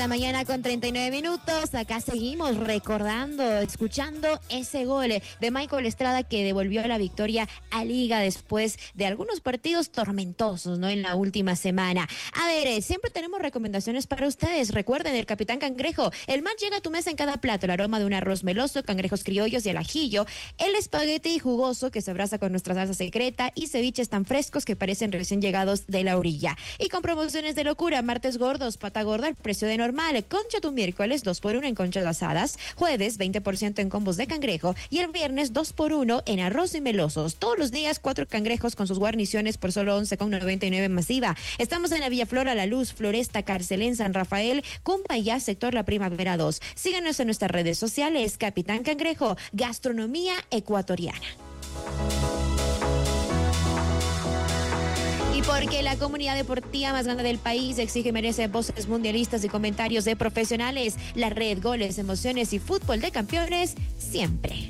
La mañana con 39 minutos, acá seguimos recordando, escuchando ese gol de Michael Estrada que devolvió la victoria a Liga después de algunos partidos tormentosos, ¿no? En la última semana. A ver, siempre tenemos recomendaciones para ustedes. Recuerden, el Capitán Cangrejo, el mar llega a tu mesa en cada plato, el aroma de un arroz meloso, cangrejos criollos y el ajillo, el espagueti jugoso que se abraza con nuestra salsa secreta y ceviches tan frescos que parecen recién llegados de la orilla. Y con promociones de locura, martes gordos, pata gorda, el precio de normal, concha tu miércoles 2x1 en conchas asadas, jueves 20% en combos de cangrejo y el viernes 2x1 en arroz y melosos. Todos los días 4 cangrejos con sus guarniciones por solo 11,99 masiva. Estamos en la Villa Flora, La Luz, Floresta, Carcelén, San Rafael, Cumbaya, sector La Primavera 2. Síganos en nuestras redes sociales, Capitán Cangrejo, gastronomía ecuatoriana. Y porque la comunidad deportiva más grande del país exige y merece voces mundialistas y comentarios de profesionales, la red, goles, emociones y fútbol de campeones siempre.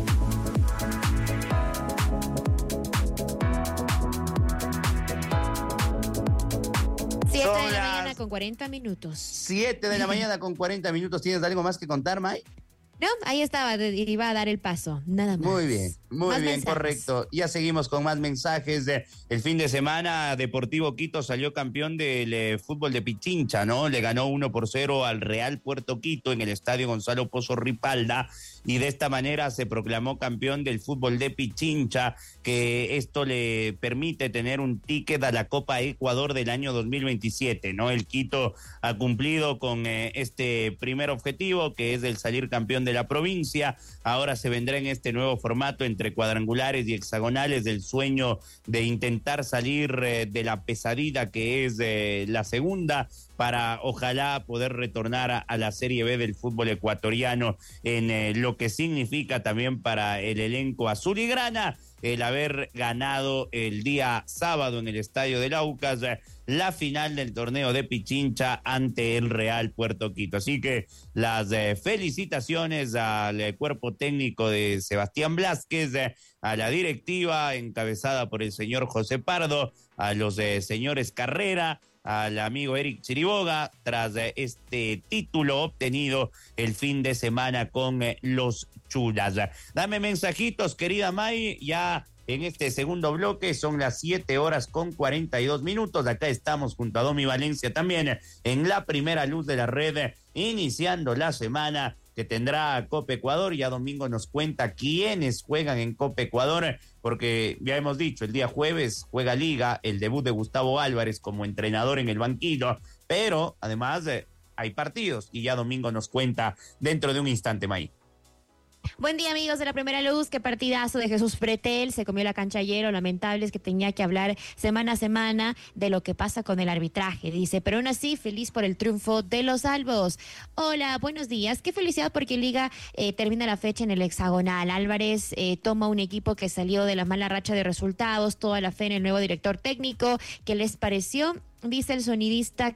Siete de la mañana con 40 minutos. 7 de la mañana con 40 minutos. ¿Tienes algo más que contar, May? No, ahí estaba, iba a dar el paso, nada más. Muy bien, mensajes. correcto. Ya seguimos con más mensajes. El fin de semana, Deportivo Quito salió campeón del fútbol de Pichincha, ¿no? Le ganó 1-0 al Real Puerto Quito en el estadio Gonzalo Pozo Ripalda, y de esta manera se proclamó campeón del fútbol de Pichincha, que esto le permite tener un ticket a la Copa Ecuador del año 2027, ¿no? El Quito ha cumplido con este primer objetivo, que es el salir campeón de la provincia. Ahora se vendrá en este nuevo formato entre cuadrangulares y hexagonales del sueño de intentar salir de la pesadilla que es la segunda, para ojalá poder retornar a la Serie B del fútbol ecuatoriano, en lo que significa también para el elenco azul y grana el haber ganado el día sábado en el estadio del Aucas la final del torneo de Pichincha ante el Real Puerto Quito. Así que las felicitaciones al cuerpo técnico de Sebastián Blázquez, a la directiva encabezada por el señor José Pardo, a los señores Carrera, al amigo Eric Chiriboga, tras este título obtenido el fin de semana con los Chulas. Dame mensajitos, querida May, ya en este segundo bloque son las 7:42 Acá estamos junto a Domi Valencia también en la primera luz de la red, iniciando la semana que tendrá Copa Ecuador. Ya domingo nos cuenta quiénes juegan en Copa Ecuador, porque ya hemos dicho, el día jueves juega Liga, el debut de Gustavo Álvarez como entrenador en el banquillo, pero además hay partidos, y ya domingo nos cuenta dentro de un instante, May. Buen día, amigos de la Primera Luz. Qué partidazo de Jesús Pretel. Se comió la cancha ayer. Lo lamentable es que tenía que hablar semana a semana de lo que pasa con el arbitraje, dice. Pero aún así, feliz por el triunfo de los albos. Hola, buenos días. Qué felicidad porque Liga termina la fecha en el hexagonal. Álvarez toma un equipo que salió de la mala racha de resultados. Toda la fe en el nuevo director técnico. ¿Qué les pareció? Dice el sonidista,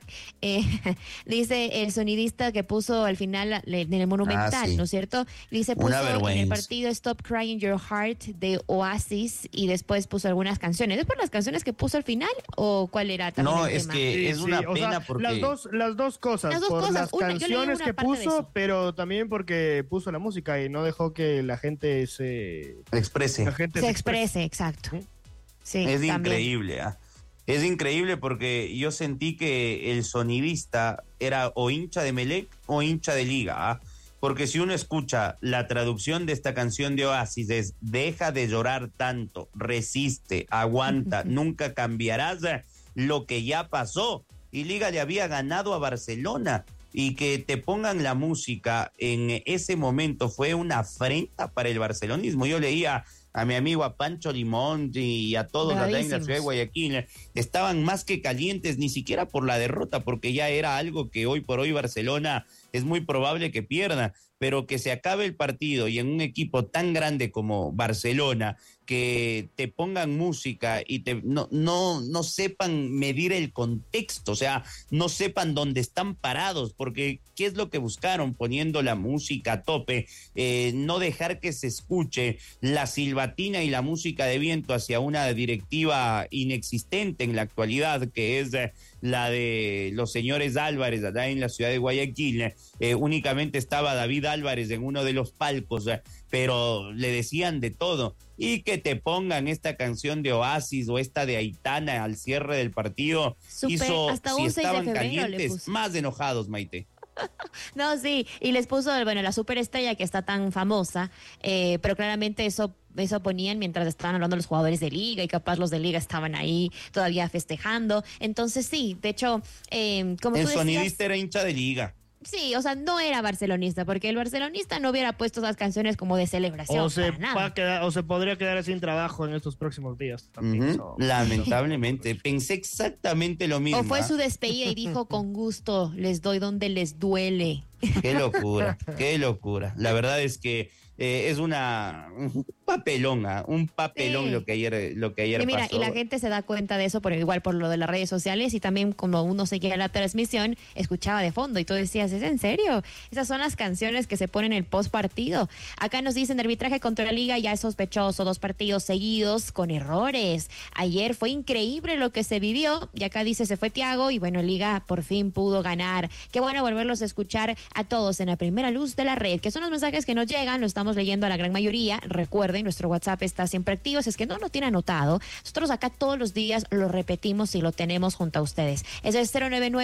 que puso al final en el Monumental, sí, ¿no es cierto? Dice, puso en el partido Stop Crying Your Heart de Oasis, y después puso algunas canciones. ¿Es por las canciones que puso al final o cuál era también el es tema? que sí, es una pena, porque las dos cosas, las canciones que puso, pero también porque puso la música y no dejó que la gente se exprese. Exacto. Sí, es también increíble, Es increíble, porque yo sentí que el sonidista era o hincha de Melec o hincha de Liga, porque si uno escucha la traducción de esta canción de Oasis, es: deja de llorar tanto, resiste, aguanta, nunca cambiarás lo que ya pasó. Y Liga le había ganado a Barcelona, y que te pongan la música en ese momento fue una afrenta para el barcelonismo. Yo leía a mi amigo, a Pancho Limón y a todos allá en la ciudad de Guayaquil, estaban más que calientes, ni siquiera por la derrota, porque ya era algo que hoy por hoy Barcelona es muy probable que pierda, pero que se acabe el partido y en un equipo tan grande como Barcelona, que te pongan música y no sepan medir el contexto, o sea, no sepan dónde están parados, porque ¿qué es lo que buscaron poniendo la música a tope? No dejar que se escuche la silbación corbatina y la música de viento hacia una directiva inexistente en la actualidad, que es la de los señores Álvarez, allá en la ciudad de Guayaquil. Únicamente estaba David Álvarez en uno de los palcos, pero le decían de todo. Y que te pongan esta canción de Oasis o esta de Aitana al cierre del partido, hizo, hasta si un 6 de estaban febrero calientes, más enojados, Maite. No, sí, y les puso, bueno, la superestrella que está tan famosa, pero claramente eso ponían mientras estaban hablando los jugadores de Liga y capaz los de Liga estaban ahí todavía festejando. Entonces sí, de hecho, como el tú decías, sonidista era hincha de Liga. Sí, o sea, no era barcelonista, porque el barcelonista no hubiera puesto esas canciones como de celebración. O se podría quedar sin trabajo en estos próximos días. También, Lamentablemente, pensé exactamente lo mismo. O fue su despedida y dijo, con gusto, les doy donde les duele. Qué locura, qué locura. La verdad es que es un papelón sí. lo que ayer y mira, pasó. Y la gente se da cuenta de eso igual por lo de las redes sociales, y también como uno seguía la transmisión, escuchaba de fondo y tú decías, ¿es en serio? Esas son las canciones que se ponen en el post partido. Acá nos dicen, el arbitraje contra la Liga ya es sospechoso, 2 partidos seguidos con errores. Ayer fue increíble lo que se vivió, y acá dice, se fue Thiago y bueno, Liga por fin pudo ganar. Qué bueno volverlos a escuchar a todos en la primera luz de la red, que son los mensajes que nos llegan, lo estamos leyendo a la gran mayoría. Recuerden, nuestro WhatsApp está siempre activo, si es que no lo tiene anotado, nosotros acá todos los días lo repetimos y lo tenemos junto a ustedes. Es el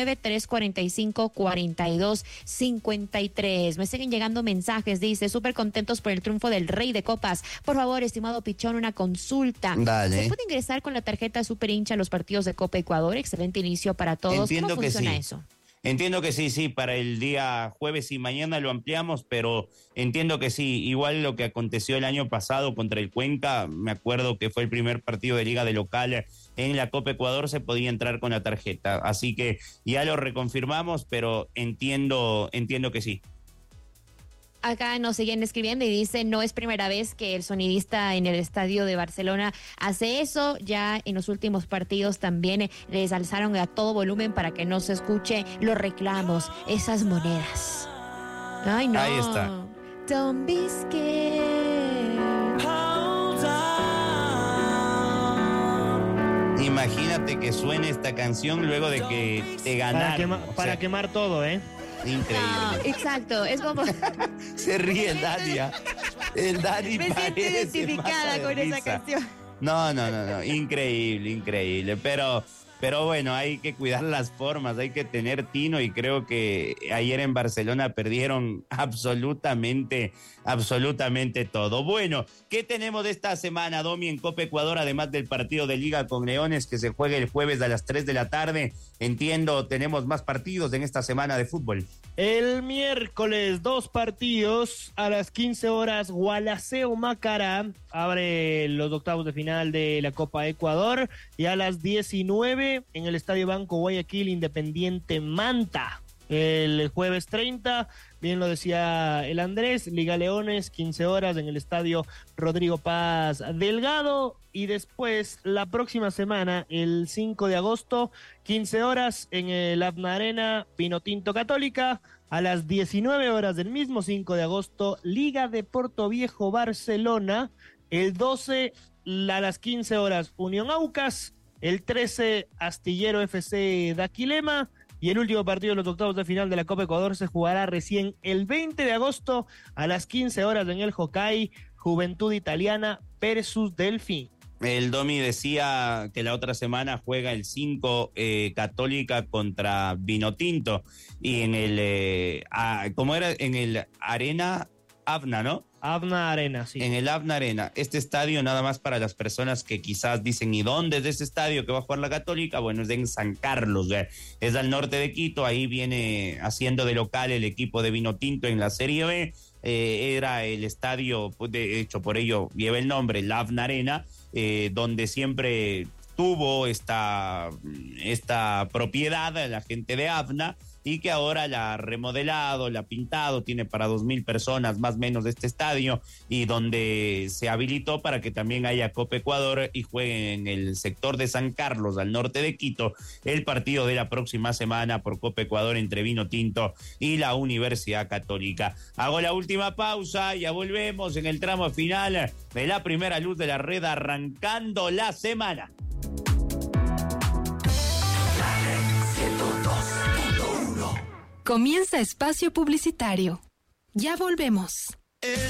099-345-4253. Me siguen llegando mensajes, dice, súper contentos por el triunfo del Rey de Copas. Por favor, estimado Pichón, una consulta. Dale. ¿Se puede ingresar con la tarjeta Super Hincha a los partidos de Copa Ecuador? Excelente inicio para todos. Entiendo ¿Cómo funciona que sí. eso? Entiendo que sí, para el día jueves y mañana lo ampliamos, pero entiendo que sí. Igual lo que aconteció el año pasado contra el Cuenca, me acuerdo que fue el primer partido de Liga de local en la Copa Ecuador, se podía entrar con la tarjeta. Así que ya lo reconfirmamos, pero entiendo que sí. Acá nos siguen escribiendo y dice, no es primera vez que el sonidista en el estadio de Barcelona hace eso. Ya en los últimos partidos también les alzaron a todo volumen para que no se escuche los reclamos, esas monedas. Ay, no. Ahí está. Don't be scared. Imagínate que suene esta canción luego de que te ganaron. Para quemar todo, ¿eh? Increíble. No, exacto, es como... Se ríe el Dani. El Dani me siento identificada con esa canción. No, increíble. Pero bueno, hay que cuidar las formas, hay que tener tino, y creo que ayer en Barcelona perdieron absolutamente todo. Bueno, ¿qué tenemos de esta semana, Domi, en Copa Ecuador, además del partido de Liga con Leones que se juega el jueves a las 3 de la tarde? Entiendo, tenemos más partidos en esta semana de fútbol. El miércoles 2 partidos a las 15 horas. Gualaceo Macará abre los octavos de final de la Copa Ecuador, y a las 19 en el Estadio Banco Guayaquil, Independiente Manta. El jueves 30, bien lo decía el Andrés, Liga Leones, 15 horas en el Estadio Rodrigo Paz Delgado. Y después, la próxima semana, el 5 de agosto, 15 horas en el Avna Arena, Pinotinto Católica. A las 19 horas del mismo 5 de agosto, Liga de Portoviejo Barcelona. El 12, a las 15 horas, Unión Aucas. El 13, Astillero FC Daquilema. Y el último partido de los octavos de final de la Copa Ecuador se jugará recién el 20 de agosto a las 15 horas en el Hokkaido, Juventud Italiana versus Delfín. El Domi decía que la otra semana juega el 5 Católica contra Vinotinto, y en el, ¿cómo era? En el Arena Avna, ¿no? Avna Arena, sí. En el Avna Arena. Este estadio, nada más para las personas que quizás dicen, ¿y dónde es ese estadio que va a jugar la Católica? Bueno, es en San Carlos, es al norte de Quito. Ahí viene haciendo de local el equipo de Vinotinto en la Serie B. Era el estadio, de hecho por ello lleva el nombre, la Avna Arena, donde siempre tuvo esta propiedad la gente de Avna, y que ahora la ha remodelado, la ha pintado, tiene para 2,000 personas más o menos de este estadio, y donde se habilitó para que también haya Copa Ecuador y juegue en el sector de San Carlos, al norte de Quito, el partido de la próxima semana por Copa Ecuador entre Vinotinto y la Universidad Católica. Hago la última pausa, ya volvemos en el tramo final de la primera luz de la red, arrancando la semana. Comienza espacio publicitario. Ya volvemos.